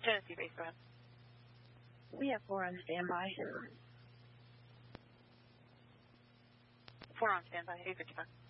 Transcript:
Tennessee base, go ahead. We have 4 on standby. 4 on standby, 855.